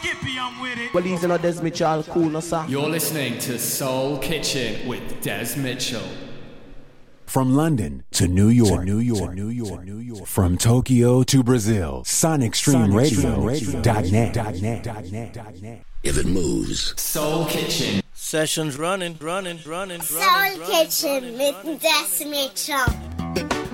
Well, he's in a Des Mitchell, cool, no sir. You're listening to Soul Kitchen with Des Mitchell. From London to New York, from Tokyo to Brazil, SonicStreamRadio.net. If it moves. Soul Kitchen. Sessions running. Soul Kitchen with Des Mitchell.